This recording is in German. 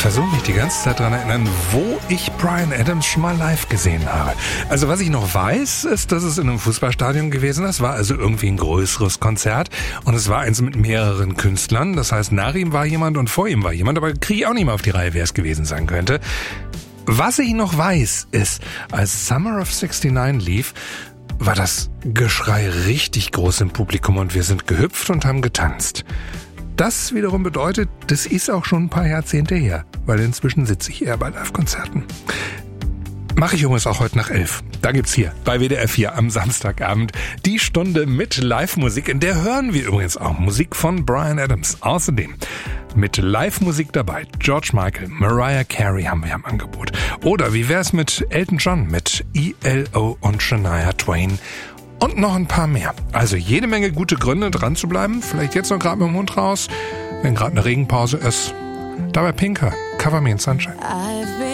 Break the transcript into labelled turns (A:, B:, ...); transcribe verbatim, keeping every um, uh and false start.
A: versuche mich die ganze Zeit daran erinnern, wo ich Bryan Adams schon mal live gesehen habe. Also was ich noch weiß, ist, dass es in einem Fußballstadion gewesen ist. Es war also irgendwie ein größeres Konzert und es war eins mit mehreren Künstlern. Das heißt, nach ihm war jemand und vor ihm war jemand, aber kriege ich auch nicht mehr auf die Reihe, wer es gewesen sein könnte. Was ich noch weiß, ist, als Summer of sixty-nine lief, war das Geschrei richtig groß im Publikum und wir sind gehüpft und haben getanzt. Das wiederum bedeutet, das ist auch schon ein paar Jahrzehnte her, weil inzwischen sitze ich eher bei Live-Konzerten. Mache ich übrigens auch heute nach elf. Da gibt's hier bei W D R vier am Samstagabend die Stunde mit Live-Musik. In der hören wir übrigens auch Musik von Bryan Adams. Außerdem mit Live-Musik dabei George Michael, Mariah Carey haben wir am Angebot. Oder wie wär's mit Elton John, mit E L O und Shania Twain? Und noch ein paar mehr. Also jede Menge gute Gründe, dran zu bleiben. Vielleicht jetzt noch gerade mit dem Mund raus, wenn gerade eine Regenpause ist. Dabei Pinker, Cover Me in Sunshine.